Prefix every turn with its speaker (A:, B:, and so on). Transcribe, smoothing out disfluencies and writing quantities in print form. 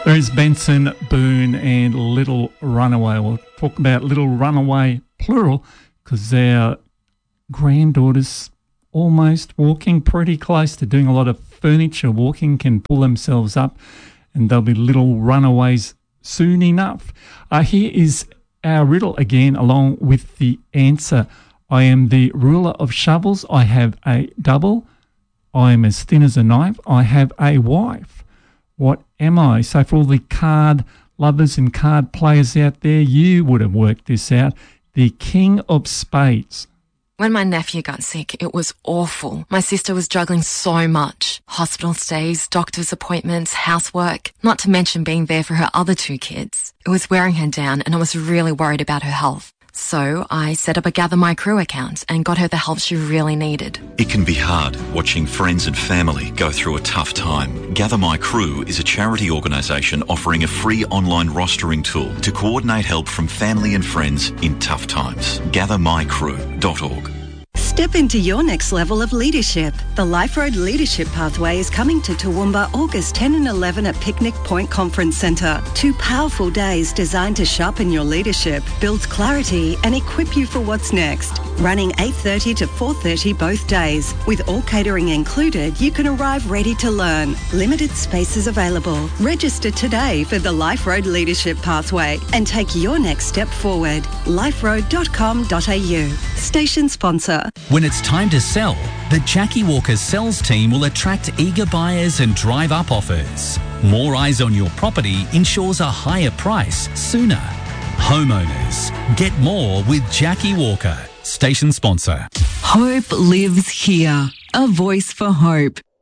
A: There is Benson Boone and Little Runaway. We'll talk about Little Runaway plural because our granddaughter's almost walking pretty close to doing a lot of furniture walking, can pull themselves up, and they'll be little runaways soon enough. Here is our riddle again along with the answer. I am the ruler of shovels. I have a double. I am as thin as a knife. I have a wife. What am I? So for all the card lovers and card players out there, you would have worked this out. The King of Spades.
B: When my nephew got sick, it was awful. My sister was juggling so much. Hospital stays, doctor's appointments, housework, not to mention being there for her other two kids. It was wearing her down and I was really worried about her health. So I set up a Gather My Crew account and got her the help she really needed.
C: It can be hard watching friends and family go through a tough time. Gather My Crew is a charity organisation offering a free online rostering tool to coordinate help from family and friends in tough times. GatherMyCrew.org.
D: Step into your next level of leadership. The Life Road Leadership Pathway is coming to Toowoomba August 10 and 11 at Picnic Point Conference Centre. 2 powerful days designed to sharpen your leadership, build clarity and equip you for what's next. Running 8:30 to 4:30 both days. With all catering included, you can arrive ready to learn. Limited spaces available. Register today for the Life Road Leadership Pathway and take your next step forward. liferoad.com.au. Station sponsor.
E: When it's time to sell, the Jackie Walker sales team will attract eager buyers and drive up offers. More eyes on your property ensures a higher price sooner. Homeowners, get more with Jackie Walker. Station sponsor.
F: Hope lives here. A voice for hope.